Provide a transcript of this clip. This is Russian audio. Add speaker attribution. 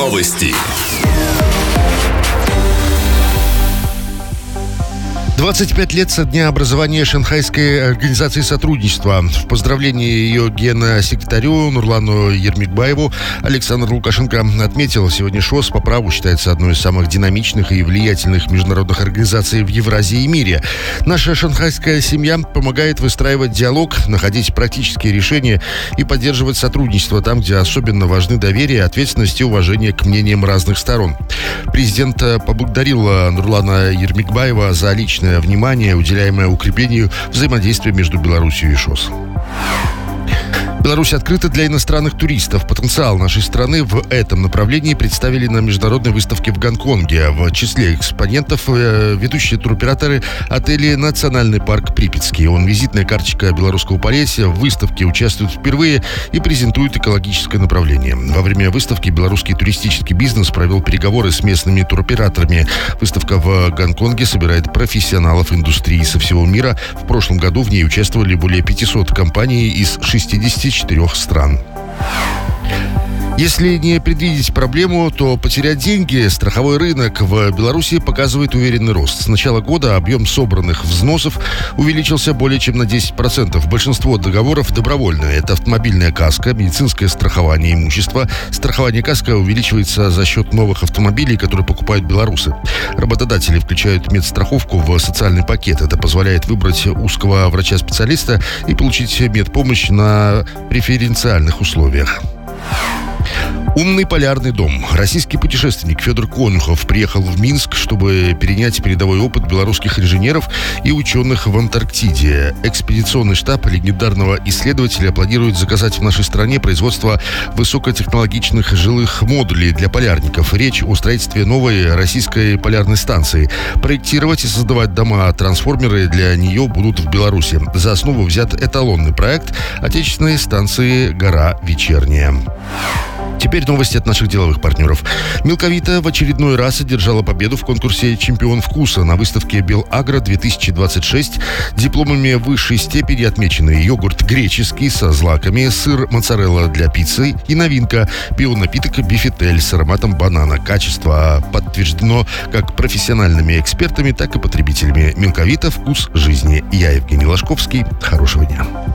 Speaker 1: Новости.
Speaker 2: 25 лет со дня образования Шанхайской организации сотрудничества. В поздравлении ее генсекретарю Нурлану Ермекбаеву Александр Лукашенко отметил, сегодня ШОС по праву считается одной из самых динамичных и влиятельных международных организаций в Евразии и мире. Наша шанхайская семья помогает выстраивать диалог, находить практические решения и поддерживать сотрудничество там, где особенно важны доверие, ответственность и уважение к мнениям разных сторон. Президент поблагодарил Нурлана Ермекбаева за личное внимание, уделяемое укреплению взаимодействия между Беларусью и ШОС. Беларусь открыта для иностранных туристов. Потенциал нашей страны в этом направлении представили на международной выставке в Гонконге. В числе экспонентов ведущие туроператоры отеля «Национальный парк Припятский». Он визитная карточка белорусского Полесья. В выставке участвует впервые и презентует экологическое направление. Во время выставки белорусский туристический бизнес провел переговоры с местными туроператорами. Выставка в Гонконге собирает профессионалов индустрии со всего мира. В прошлом году в ней участвовали более 500 компаний из 64 стран. Если не предвидеть проблему, то потерять деньги. Страховой рынок в Беларуси показывает уверенный рост. С начала года объем собранных взносов увеличился более чем на 10%. Большинство договоров добровольные. Это автомобильная каска, медицинское страхование имущества. Страхование каска увеличивается за счет новых автомобилей, которые покупают белорусы. Работодатели включают медстраховку в социальный пакет. Это позволяет выбрать узкого врача-специалиста и получить медпомощь на преференциальных условиях. Умный полярный дом. Российский путешественник Федор Конюхов приехал в Минск, чтобы перенять передовой опыт белорусских инженеров и ученых в Антарктиде. Экспедиционный штаб легендарного исследователя планирует заказать в нашей стране производство высокотехнологичных жилых модулей для полярников. Речь о строительстве новой российской полярной станции. Проектировать и создавать дома-трансформеры для нее будут в Беларуси. За основу взят эталонный проект отечественной станции «Гора Вечерняя». Теперь новости от наших деловых партнеров. Милковита в очередной раз одержала победу в конкурсе «Чемпион вкуса» на выставке «Белагро-2026». Дипломами высшей степени отмечены йогурт греческий со злаками, сыр моцарелла для пиццы и новинка – бионапиток «Бифитель» с ароматом банана. Качество подтверждено как профессиональными экспертами, так и потребителями. Милковита – вкус жизни. Я Евгений Ложковский. Хорошего дня.